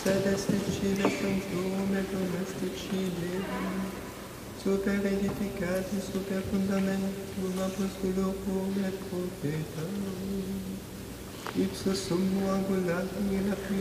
sed esticide sanctum et domesticide, super edificati super fundamentum apostolorum et profetam, ipso summo angulatum in